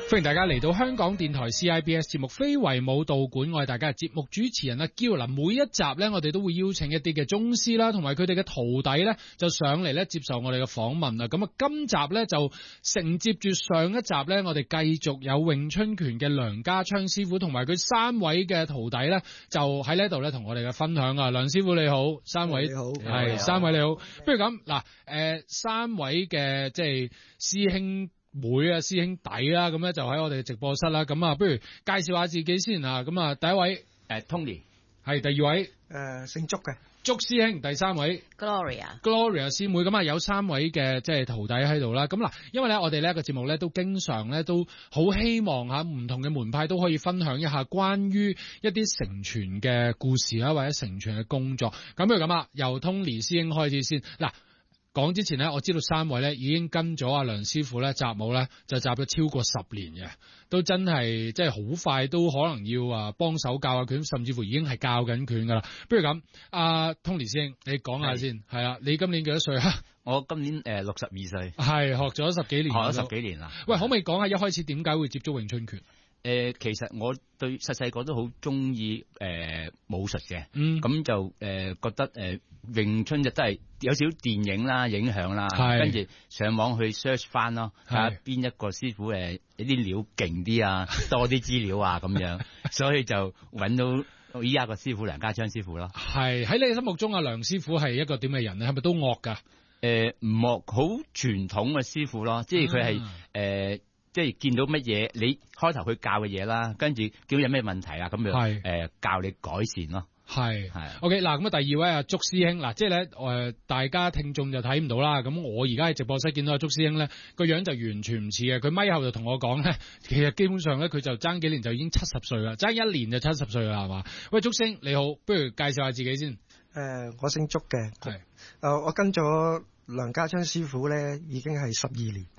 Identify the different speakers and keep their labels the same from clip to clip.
Speaker 1: 歡迎大家嚟到香港電台 CIBS 節目非遺舞蹈館，我係大家嘅節目主持人阿嬌。嗱，每一集咧，我哋都會邀請一啲嘅宗師啦，同埋佢哋嘅徒弟咧，就上嚟咧接受我哋嘅訪問啦。咁啊，今集咧就承接住上一集咧，我哋繼續有詠春拳嘅梁家昌師傅同埋佢3位嘅徒弟咧，就喺呢度咧同我哋嘅分享啊。梁師傅你好，3位
Speaker 2: 你好，
Speaker 1: 係3位你好。不如咁嗱，3位嘅即係師兄妹啊，師兄弟啦，咁咧就喺我哋嘅直播室啦。咁啊，不如介紹下自己先啊。咁啊，第一位
Speaker 3: Tony
Speaker 1: 係，第二位
Speaker 2: 姓祝嘅
Speaker 1: 祝師兄，第3位 Gloria 師妹。咁啊，有3位嘅即係徒弟喺度啦。咁嗱，因為咧我哋呢個節目咧都經常咧都好希望吓唔同嘅門派都可以分享一下關於一啲承傳嘅故事啦，或者承傳嘅工作。咁不如咁啊，由 Tony 師兄開始先嗱。講之前咧，我知道3位咧已經跟咗阿梁師傅咧習武咧，就習咗超過10年嘅，都真係即係好快都可能要幫手教下拳，甚至乎已經係教緊拳噶啦。不如咁，阿 Tony 師兄，你講下先，係啦，你今年幾多歲啊？
Speaker 3: 我今年62歲，
Speaker 1: 係學咗10幾年，
Speaker 3: 學咗10幾年啦。
Speaker 1: 喂，可唔可以講下一開始點解會接觸詠春拳？
Speaker 3: 其實我對細個都好中意武術嘅，咁就覺得詠春就真係有少少電影啦影響啦，跟住上網去 search 翻咯，睇下邊一個師傅有啲料勁啲啊，多啲資料啊咁樣，所以就揾到依家個師傅梁家昌師傅咯。係
Speaker 1: 喺你心目中啊，梁師傅係一個點嘅人咧？係咪都惡㗎？
Speaker 3: 唔惡，好傳統嘅師傅咯，即係佢係即係見到乜嘢，你開頭佢教嘅嘢啦，跟住見到有咩問題啊，咁樣教你改善咯。係
Speaker 1: OK 嗱，咁啊第2位啊祝師兄嗱，即係咧大家聽眾就睇唔到啦。咁我而家喺直播室見到阿祝師兄咧個樣就完全唔似嘅。佢咪後就同我講咧，其實基本上咧佢就爭幾年就已經70歲啦，爭1年就70歲啦，係嘛？喂，祝師兄你好，不如介紹下自己先。
Speaker 2: 我姓祝嘅，我跟咗梁家昌師傅咧已經係12年。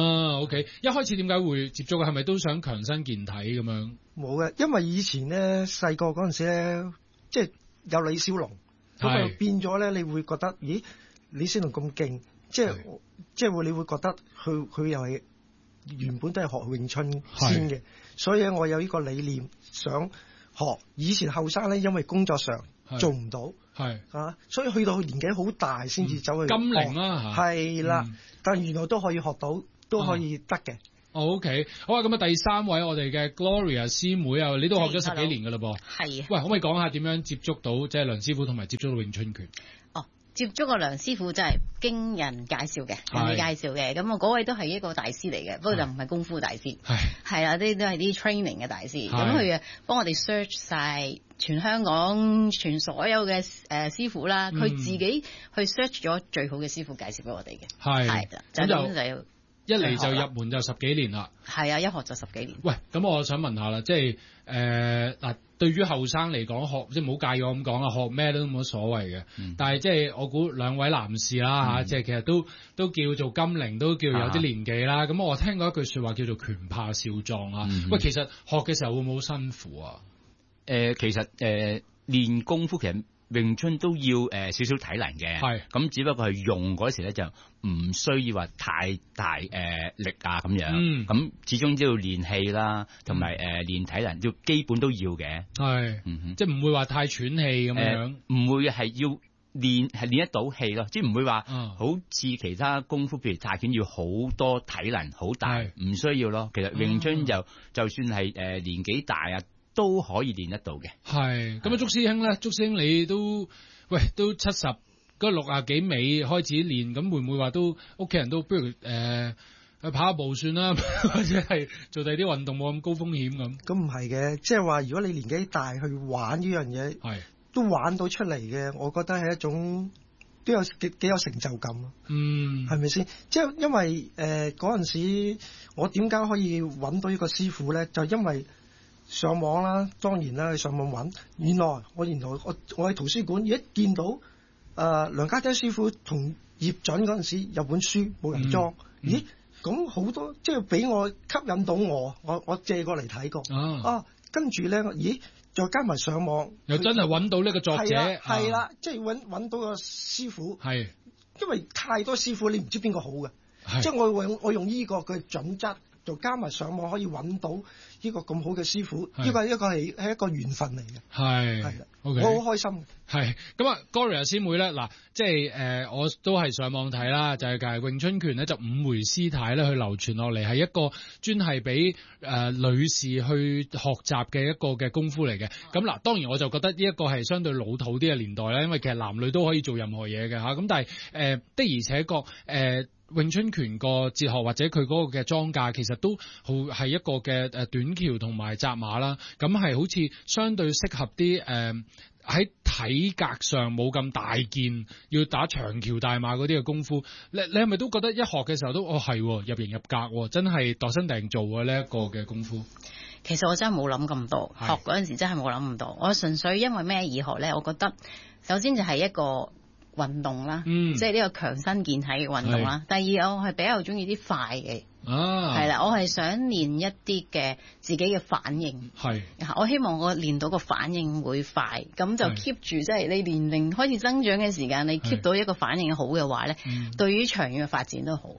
Speaker 1: OK， 一開始點解會接觸？係咪都想強身健體咁樣？冇嘅，
Speaker 2: 因為以前咧細個嗰陣時咧，即係有李小龍，咁啊變咗咧，你會覺得，咦，李小龍咁勁，即係你會覺得佢又係原本都係學詠春先嘅，所以我有呢個理念想學。以前後生咧，因為工作上做唔到，所以去到年紀好大先至走去
Speaker 1: 金齡啦，
Speaker 2: 係啦，但原來都可以學到。都可以得嘅。
Speaker 1: OK， 好啊，咁啊第3位我哋嘅 Gloria 師妹啊，你都學咗10幾年噶啦噃。
Speaker 4: 係。
Speaker 1: 喂，可唔可以講下點樣接觸到即係梁師傅同埋接觸到詠春拳？
Speaker 4: 接觸個梁師傅就係經人介紹嘅，人哋介紹嘅。咁我嗰位都係一個大師嚟嘅，不過就唔係功夫大師。係啊，啲都係啲 training 嘅大師。咁佢幫我哋 search 晒全香港全所有嘅師傅啦，佢自己去 search 咗最好嘅師傅介紹俾我哋嘅。係就咁
Speaker 1: 一嚟就入門就10幾年啦。
Speaker 4: 係啊，一學就10幾年。
Speaker 1: 喂，咁我想問下啦，即係嗱，對於後生嚟講學，即係唔好介意我咁講啊，學咩都冇乜所謂嘅。但係即係我估2位男士啦嚇，即係其實都叫做金齡，都叫有啲年紀啦。咁我聽過一句説話叫做拳怕少壯啊。喂，其實學嘅時候會唔會好辛苦啊？
Speaker 3: 其實練功夫其實詠春都要少少體能嘅，咁只不過係用嗰時咧就唔需要話太大力啊咁樣，咁始終都要練氣啦，同埋練體能，要基本都要嘅，
Speaker 1: 即係唔會話太喘氣咁樣，
Speaker 3: 唔會係要練得到氣咯，即係唔會話好似其他功夫，譬如泰拳要好多體能好大，唔需要咯。其實詠春就算係年紀大啊，都可以練得到嘅。係
Speaker 1: 咁啊，祝師兄咧，祝師兄你都70嗰60幾尾開始練，咁會唔會話都屋企人都不如去跑下步算啦，或者係做第啲運動冇咁高風險咁？
Speaker 2: 咁唔係嘅，即係話如果你年紀大去玩呢樣嘢，都玩到出嚟嘅，我覺得係一種都有幾有成就感咯。係咪先？即係因為嗰陣時我點解可以揾到呢個師傅咧？就因為上網啦，當然啦，去上網揾。原來我喺圖書館一見到梁家昌師傅同葉準嗰陣時有本書冇人裝，咦？咁好多即係俾我吸引到我借過嚟睇過。跟住咧，咦？再加埋上網，
Speaker 1: 又真係揾到呢個作者。
Speaker 2: 係啦，即係揾到個師傅。因為太多師傅，你唔知邊個好嘅。即係我用呢個嘅準則就加埋上網可以揾到呢個咁好嘅師傅，呢個係一個緣分嚟嘅。係啦，OK， 我好開心。
Speaker 1: 係咁啊 ，Gloria 師妹咧，嗱，即係我都係上網睇啦，就係詠春拳咧就五回師太咧去流傳落嚟，係一個專係俾女士去學習嘅一個嘅功夫嚟嘅。咁嗱，當然我就覺得呢一個係相對老土啲嘅年代啦，因為其實男女都可以做任何嘢嘅嚇。咁但係的而且確詠春拳個哲學或者佢嗰個嘅裝架其實都好係一個嘅短橋同埋紮馬啦，咁係好似相對適合啲喺體格上冇咁大件，要打長橋大馬嗰啲嘅功夫。你係咪都覺得一學嘅時候都係入型入格，真係度身訂做嘅呢一個嘅功夫？
Speaker 4: 其實我真係冇諗咁多，學嗰陣時真係冇諗咁多。我純粹因為咩而學咧？我覺得首先就係一個運動啦，即係呢個強身健體嘅運動啦。第二，我係比較中意啲快嘅，係啦，我係想練一啲嘅自己嘅反應。係，我希望我練到個反應會快，咁就 keep 住，即係你年齡開始增長嘅時間，你 keep 到一個反應好嘅話咧，對於長遠嘅發展都好。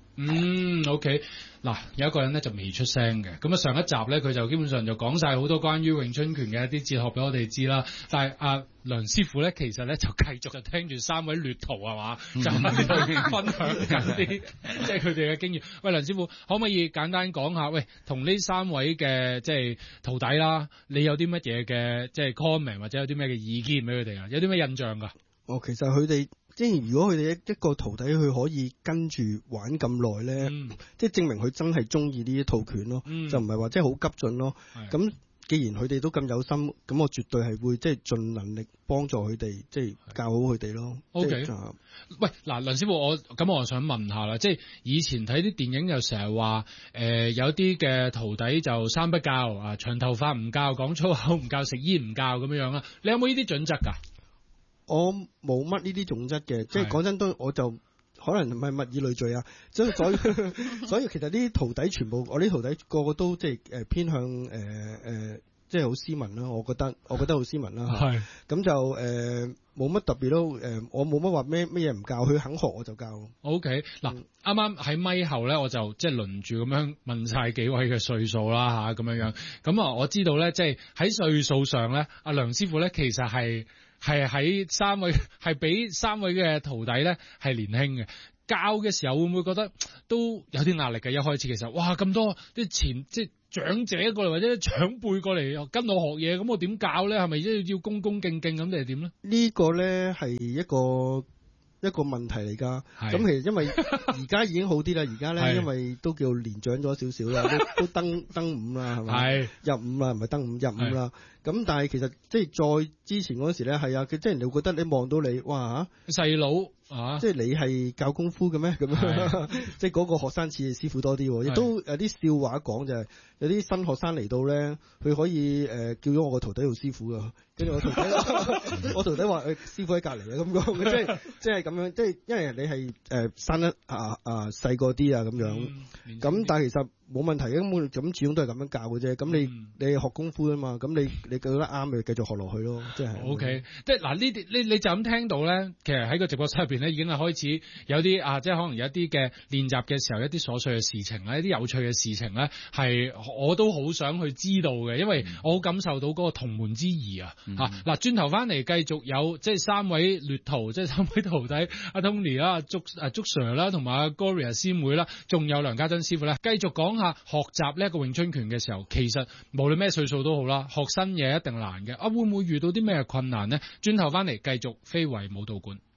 Speaker 1: OK。嗱，有一個人咧就未出聲嘅，咁啊上一集咧佢就基本上就講晒好多關於詠春拳嘅一啲哲學俾我哋知啦。但係阿梁師傅咧，其實咧就繼續就聽住三位劣徒係嘛，就分享緊啲即係佢哋嘅經驗。喂，梁師傅可唔可以簡單講下？喂，同呢三位嘅即係徒弟啦，你有啲乜嘢嘅即係 comment 或者有啲咩嘅意見俾佢哋啊？有啲咩印象㗎？
Speaker 5: 其實佢哋。即係如果佢哋一個徒弟佢可以跟住玩咁耐咧，即係證明佢真係中意呢一套拳咯，就唔係話即係好急進咯。咁既然佢哋都咁有心，咁我絕對係會即係盡能力幫助佢哋，即係教好佢哋咯。
Speaker 1: OK，喂，嗱，梁師傅，我想問下啦，即係以前睇啲電影就成日話，有啲嘅徒弟就三不教啊，長頭髮唔教，講粗口唔教，食煙唔教咁樣樣啦。你有冇呢啲準則㗎？
Speaker 5: 我冇乜呢啲種質嘅，即係講真都，我就可能唔係物以類聚啊，所以其實啲徒弟全部，我啲徒弟個個都即係偏向即係好斯文啦，我覺得好斯文啦嚇。咁就冇乜特別咯。我冇乜話咩嘢唔教，佢肯學我就教。OK，
Speaker 1: 嗱，啱啱喺咪後咧，我就即係輪住咁樣問晒幾位嘅歲數啦嚇，咁樣樣。咁啊，我知道咧，即係喺歲數上咧，阿梁師傅咧其實係喺比三位嘅徒弟咧係年輕嘅，教嘅時候會唔會覺得都有啲壓力嘅？一開始其實哇咁多啲即係長者過嚟或者長輩過嚟跟我學嘢，咁我點教咧？係咪要恭恭敬敬咁定係點咧？
Speaker 5: 呢個咧係一個問題嚟㗎。咁其實因為而家已經好啲啦，而家咧因為都叫年長咗少少啦，都登五啦，係咪？入五啦，唔係登五入五啦。咁但係其實即係再之前嗰時咧，係啊，即係人哋會覺得你望到你，哇嚇細佬啊，即係你係教功夫嘅咩？咁樣即係嗰個學生似師傅多啲，亦都有啲笑話講就係有啲新學生嚟到咧，佢可以叫咗我個徒弟做師傅㗎。跟住我徒弟話師傅喺隔離啊，咁講即係咁樣，即係因為你係生得細個啲啊咁樣，咁但係其實冇問題嘅，咁始終都係咁樣教嘅啫。咁你學功夫啊嘛，咁你覺得啱咪繼續學落去咯，即係。OK，
Speaker 1: 即係嗱呢啲你就咁聽到咧，其實喺個直播室入邊咧已經係開始有啲即係可能有一啲嘅練習嘅時候，一啲瑣碎嘅事情咧，一啲有趣嘅事情咧，係我都好想去知道嘅，因為我好感受到嗰個同門之誼啊。嗱，轉頭翻嚟繼續有即係三位劣徒，即係三位徒弟，阿 Tony 啦、祝 Sir 啦，同埋阿 Gloria 師妹啦，仲有梁家珍師傅咧，繼續講下學習呢一個詠春拳嘅時候，其實無論咩歲數都好啦，學新嘢一定難嘅。會唔會遇到啲咩困難呢？轉頭翻嚟繼續非遺武道館。